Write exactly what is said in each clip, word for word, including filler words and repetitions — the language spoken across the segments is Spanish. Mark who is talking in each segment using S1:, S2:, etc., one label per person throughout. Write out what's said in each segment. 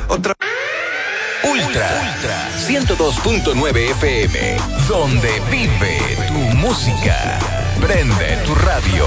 S1: Otra. Ultra, Ultra ciento dos punto nueve F M, donde vive tu música. Prende tu radio.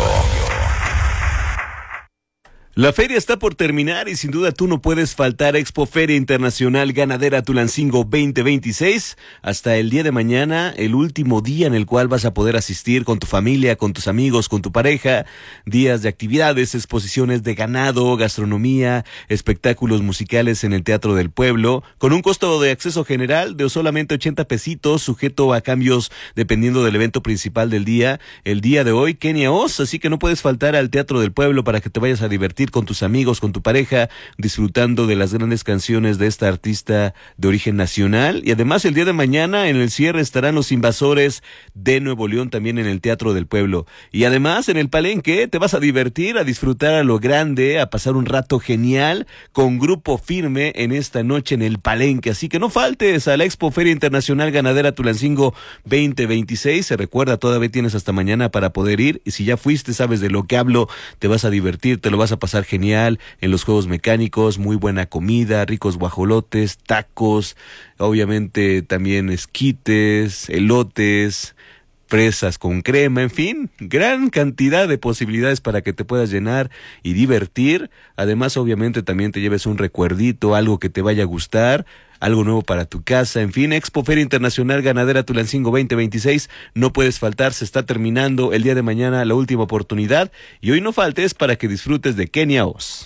S2: La feria está por terminar y sin duda tú no puedes faltar a Expo Feria Internacional Ganadera Tulancingo veinte veintiséis. Hasta el día de mañana, el último día en el cual vas a poder asistir con tu familia, con tus amigos, con tu pareja. Días de actividades, exposiciones de ganado, gastronomía, espectáculos musicales en el Teatro del Pueblo, con un costo de acceso general de solamente ochenta pesitos, sujeto a cambios dependiendo del evento principal del día. El día de hoy, Kenia Oz, así que no puedes faltar al Teatro del Pueblo para que te vayas a divertir con tus amigos, con tu pareja, disfrutando de las grandes canciones de esta artista de origen nacional. Y además el día de mañana en el cierre estarán los Invasores de Nuevo León también en el Teatro del Pueblo. Y además en el Palenque te vas a divertir, a disfrutar a lo grande, a pasar un rato genial con Grupo Firme en esta noche en el Palenque. Así que no faltes a la Expo Feria Internacional Ganadera Tulancingo veinte veintiséis. Se recuerda, todavía tienes hasta mañana para poder ir. Y si ya fuiste, sabes de lo que hablo, te vas a divertir, te lo vas a pasar genial en los juegos mecánicos, muy buena comida, ricos guajolotes, tacos, obviamente también esquites, elotes, fresas con crema, en fin, gran cantidad de posibilidades para que te puedas llenar y divertir. Además, obviamente también te lleves un recuerdito, algo que te vaya a gustar, algo nuevo para tu casa, en fin. Expo Feria Internacional Ganadera Tulancingo veinte veintiséis, no puedes faltar, se está terminando el día de mañana la última oportunidad y hoy no faltes para que disfrutes de Kenia Oz.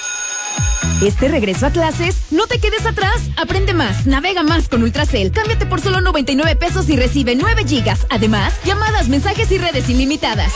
S3: Este regreso a clases, no te quedes atrás, aprende más, navega más con Ultracel, cámbiate por solo noventa y nueve pesos y recibe nueve gigas, además, llamadas, mensajes y redes ilimitadas.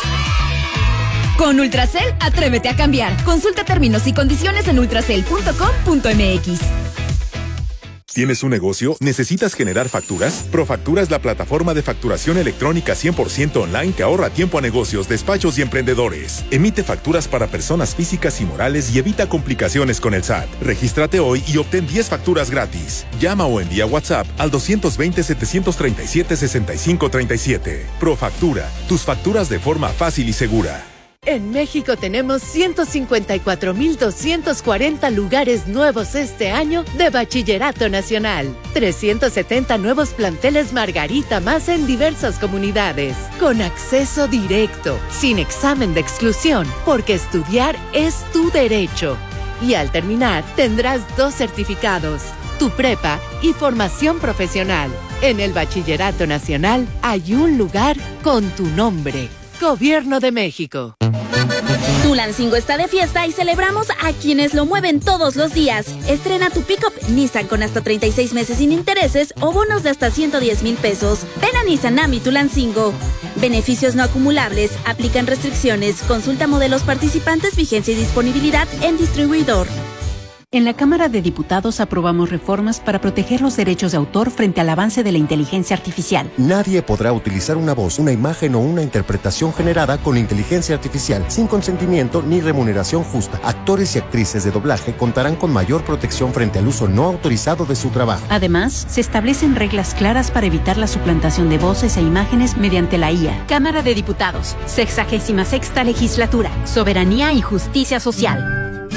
S3: Con Ultracel, atrévete a cambiar, consulta términos y condiciones en ultracel punto com punto m x.
S4: ¿Tienes un negocio? ¿Necesitas generar facturas? Profactura es la plataforma de facturación electrónica cien por ciento online que ahorra tiempo a negocios, despachos y emprendedores. Emite facturas para personas físicas y morales y evita complicaciones con el S A T. Regístrate hoy y obtén diez facturas gratis. Llama o envía WhatsApp al dos dos cero, siete tres siete, seis cinco tres siete. Profactura, tus facturas de forma fácil y segura.
S5: En México tenemos ciento cincuenta y cuatro mil doscientos cuarenta lugares nuevos este año de Bachillerato Nacional. trescientos setenta nuevos planteles Margarita más en diversas comunidades. Con acceso directo, sin examen de exclusión, porque estudiar es tu derecho. Y al terminar, tendrás dos certificados, tu prepa y formación profesional. En el Bachillerato Nacional hay un lugar con tu nombre. Gobierno de México.
S6: Tulancingo está de fiesta y celebramos a quienes lo mueven todos los días. Estrena tu pick-up Nissan con hasta treinta y seis meses sin intereses o bonos de hasta ciento diez mil pesos. Ven a Nissan Ami Tulancingo. Beneficios no acumulables, aplican restricciones. Consulta modelos participantes, vigencia y disponibilidad en distribuidor.
S7: En la Cámara de Diputados aprobamos reformas para proteger los derechos de autor frente al avance de la inteligencia artificial.
S8: Nadie podrá utilizar una voz, una imagen o una interpretación generada con inteligencia artificial sin consentimiento ni remuneración justa. Actores y actrices de doblaje contarán con mayor protección frente al uso no autorizado de su trabajo.
S7: Además, se establecen reglas claras para evitar la suplantación de voces e imágenes mediante la I A. Cámara de Diputados, sexagésima sexta legislatura, soberanía y justicia social.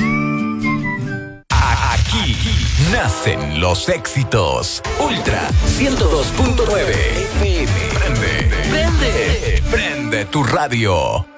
S1: Aquí nacen los éxitos. Ultra ciento dos punto nueve F M. Prende, prende, prende tu radio.